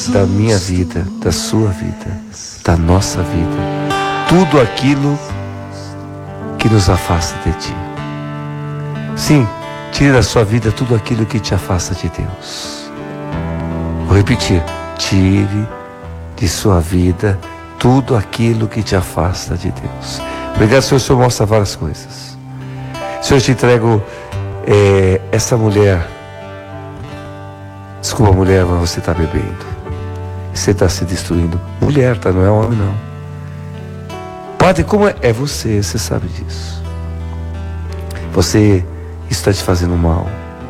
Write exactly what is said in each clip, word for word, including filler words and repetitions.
da minha vida, da sua vida, da nossa vida, tudo aquilo que nos afasta de Ti. Sim, tire da sua vida tudo aquilo que te afasta de Deus. Vou repetir, tire de sua vida tudo aquilo que te afasta de Deus. Obrigado, Senhor, o Senhor mostra várias coisas. Senhor, eu te entrego é, essa mulher. Desculpa, mulher, mas você está bebendo. Você está se destruindo. Mulher, tá? Não é homem, não. Padre, como é? É você, você sabe disso. Você, isso está te fazendo mal.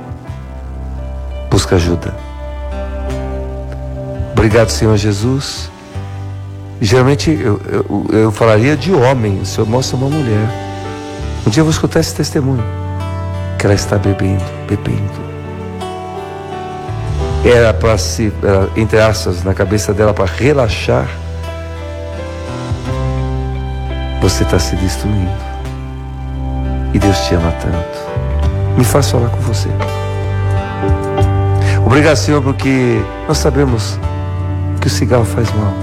Busca ajuda. Obrigado, Senhor Jesus. Geralmente eu, eu, eu falaria de homem. O Senhor mostra uma mulher. Um dia eu vou escutar esse testemunho. Que ela está bebendo, bebendo. Era para se, era, entre aspas, na cabeça dela para relaxar. Você está se destruindo. E Deus te ama tanto. Me faz falar com você. Obrigado, Senhor, porque nós sabemos que o cigarro faz mal.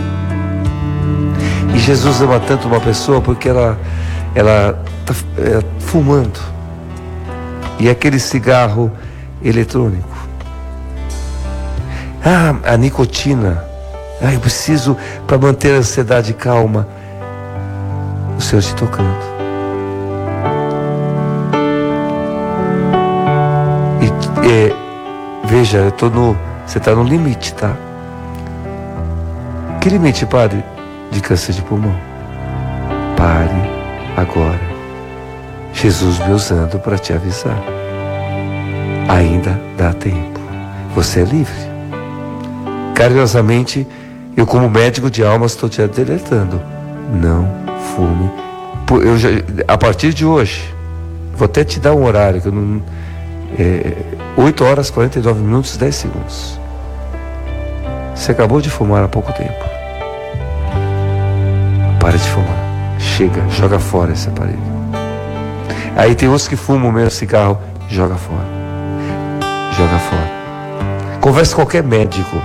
E Jesus ama tanto uma pessoa porque ela ela está é, fumando. E aquele cigarro eletrônico. Ah, a nicotina. Ah, eu preciso para manter a ansiedade calma. O Senhor te tocando. E é, veja, eu tô no, você está no limite, tá? Que limite, padre? De câncer de pulmão. Pare agora. Jesus me usando para te avisar. Ainda dá tempo. Você é livre. Carinhosamente, eu como médico de almas estou te alertando. Não fume. Eu já, a partir de hoje, vou até te dar um horário, que eu não, é, oito horas, quarenta e nove minutos, dez segundos. Você acabou de fumar há pouco tempo. Para de fumar. Chega, joga fora esse aparelho. Aí tem outros que fumam o mesmo cigarro, joga fora. Joga fora. Converse com qualquer médico.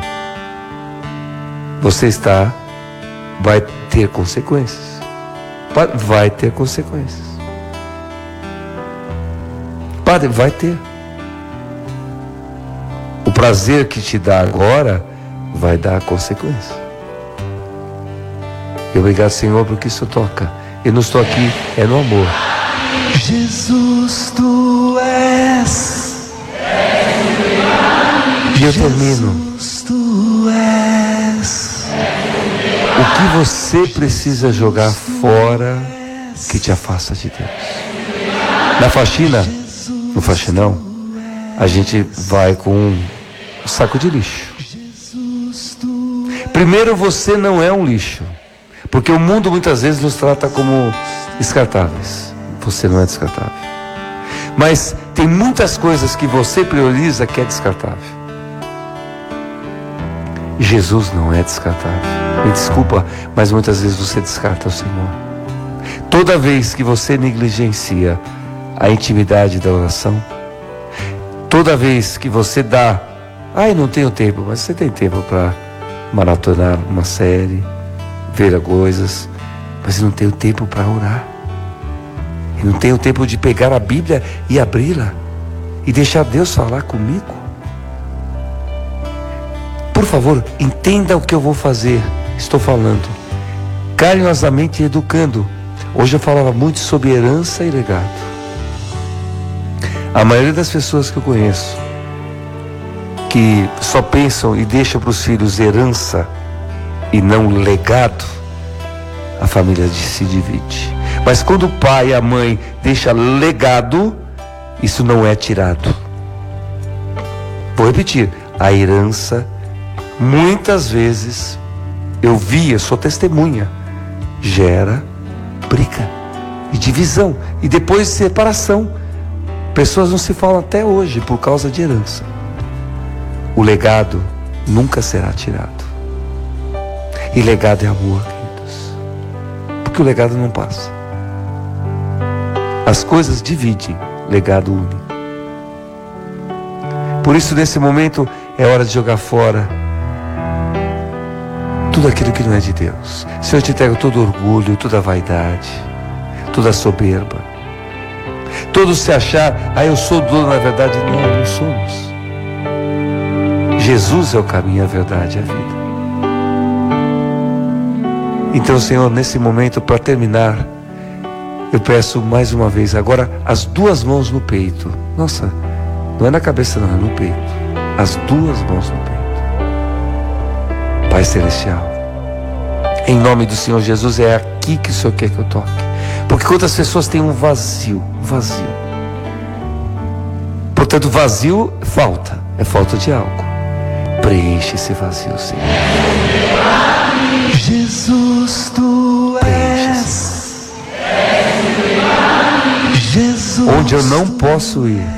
Você está, vai ter consequências. Vai ter consequências. Padre, vai ter. O prazer que te dá agora vai dar consequência. E obrigado, Senhor, porque isso toca. Eu não estou aqui, é no amor. Jesus, tu és. E eu termino. Jesus, tu és. O que você precisa jogar fora que te afasta de Deus? Na faxina, no faxinão, a gente vai com um saco de lixo. Primeiro, você não é um lixo, porque o mundo muitas vezes nos trata como descartáveis. Você não é descartável. Mas tem muitas coisas que você prioriza que é descartável. Jesus não é descartável. Me desculpa, mas muitas vezes você descarta o Senhor. Toda vez que você negligencia a intimidade da oração, toda vez que você dá, ai, não tenho tempo, mas você tem tempo para maratonar uma série, ver coisas, mas não tenho tempo para orar. Eu não tenho tempo de pegar a Bíblia e abri-la e deixar Deus falar comigo. Por favor, entenda o que eu vou fazer. Estou falando carinhosamente educando. Hoje eu falava muito sobre herança e legado. A maioria das pessoas que eu conheço que só pensam e deixam para os filhos herança e não legado, a família se divide. Mas quando o pai e a mãe deixam legado, isso não é tirado. Vou repetir, a herança, muitas vezes, eu via, sou testemunha, gera briga e divisão e depois separação. Pessoas não se falam até hoje por causa de herança. O legado nunca será tirado. E legado é amor, queridos. Porque o legado não passa. As coisas dividem, legado une. Por isso, nesse momento, é hora de jogar fora tudo aquilo que não é de Deus. Senhor, eu te entrego todo orgulho, toda vaidade, toda soberba, todo se achar, ah, eu sou dono, na verdade, não, não somos. Jesus é o caminho, a verdade e a vida. Então, Senhor, nesse momento, para terminar, eu peço mais uma vez, agora, as duas mãos no peito. Nossa, não é na cabeça não, é no peito. As duas mãos no peito. Pai Celestial, em nome do Senhor Jesus, é aqui que o Senhor quer que eu toque. Porque quantas pessoas têm um vazio, um vazio. Portanto, vazio, falta, é falta de algo. Preenche esse vazio, Senhor. Jesus, tu és. Jesus, onde eu não posso ir,